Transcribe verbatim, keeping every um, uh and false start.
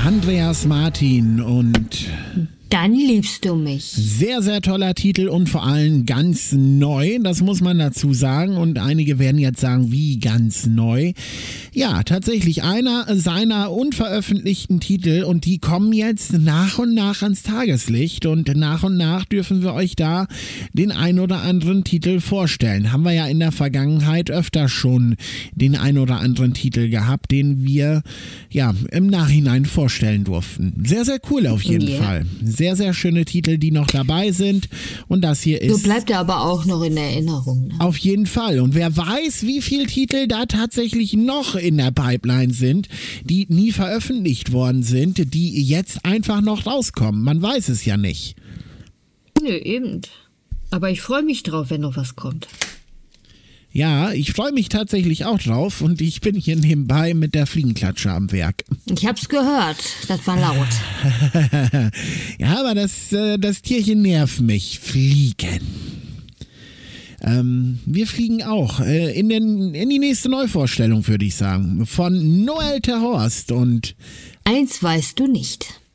Andreas Martin und Dann liebst du mich. Sehr, sehr toller Titel und vor allem ganz neu, das muss man dazu sagen. Und einige werden jetzt sagen, wie ganz neu? Ja, tatsächlich einer seiner unveröffentlichten Titel und die kommen jetzt nach und nach ans Tageslicht und nach und nach dürfen wir euch da den ein oder anderen Titel vorstellen. Haben wir ja in der Vergangenheit öfter schon den ein oder anderen Titel gehabt, den wir ja im Nachhinein vorstellen durften. Sehr, sehr cool auf jeden Yeah. Fall. Sehr, sehr schöne Titel, die noch dabei sind. Und das hier ist... So bleibt er aber auch noch in Erinnerung. Ne? Auf jeden Fall. Und wer weiß, wie viele Titel da tatsächlich noch in der Pipeline sind, die nie veröffentlicht worden sind, die jetzt einfach noch rauskommen. Man weiß es ja nicht. Nö, eben. Aber ich freue mich drauf, wenn noch was kommt. Ja, ich freue mich tatsächlich auch drauf und ich bin hier nebenbei mit der Fliegenklatsche am Werk. Ich hab's gehört. Das war laut. Ja, aber das, äh, das Tierchen nervt mich. Fliegen. Ähm, wir fliegen auch äh, in, den, in die nächste Neuvorstellung, würde ich sagen. Von Noel Terhorst und Eins weißt du nicht.